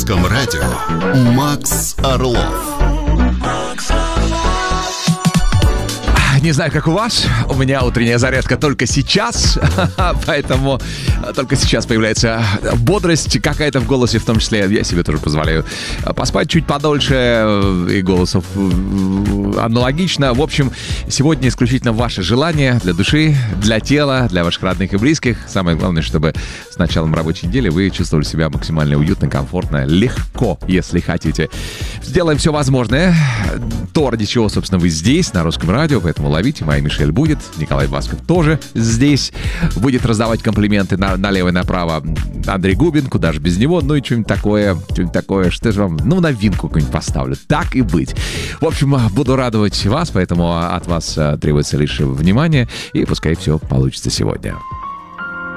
Русском радио Макс Орлов. Не знаю, как у вас, у меня утренняя зарядка только сейчас, поэтому только сейчас появляется бодрость какая-то в голосе, в том числе я себе тоже позволяю поспать чуть подольше, и голосов аналогично. В общем, сегодня исключительно ваше желание для души, для тела, для ваших родных и близких. Самое главное, чтобы с началом рабочей недели вы чувствовали себя максимально уютно, комфортно, легко, если хотите. Сделаем все возможное. То, ради чего, собственно, вы здесь, на Русском радио, поэтому ловите. Моя Мишель будет, Николай Басков тоже здесь. Будет раздавать комплименты налево и направо Андрей Губин, куда же без него. Ну и что-нибудь такое, что же вам, новинку какую-нибудь поставлю. Так и быть. В общем, буду радовать вас, поэтому от вас требуется лишь внимание, и пускай все получится сегодня.